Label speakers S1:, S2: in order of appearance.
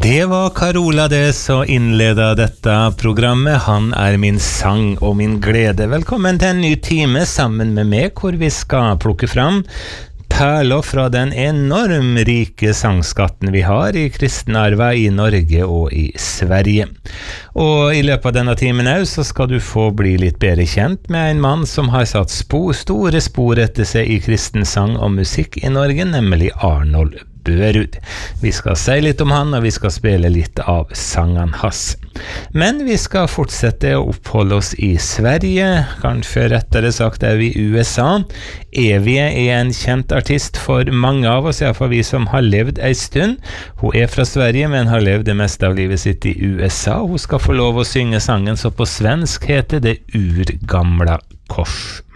S1: Det var Carola det som innledet dette programmet. Han min sang og min glede. Velkommen til en ny time sammen med meg, hvor vi skal plukke fram perler fra den enorm rike sangskatten vi har i kristenarva i Norge og i Sverige. Og i løpet av denne timen så skal du få bli litt bedre kjent med en mann som har satt store spor etter seg i kristen sang og musikk i Norge, nemlig Arnold Børud. Vi skal si litt om han, og vi skal spille litt av sangen hans. Men vi skal fortsette å oppholde oss i Sverige, kanskje rettere sagt i USA. Evige en kjent artist for mange av oss, i hvert fall vi som har levd en stund. Hun fra Sverige, men har levd det meste av livet sitt i USA. Hun skal få lov å synge sangen, så på svensk heter det Urgamla kors.